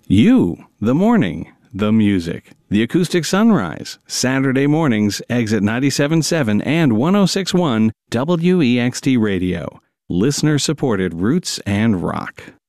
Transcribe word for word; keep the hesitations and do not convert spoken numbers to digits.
You, the morning, the music, the acoustic sunrise, Saturday mornings, exit ninety-seven point seven and one oh six point one W E X T Radio. Listener supported roots and rock.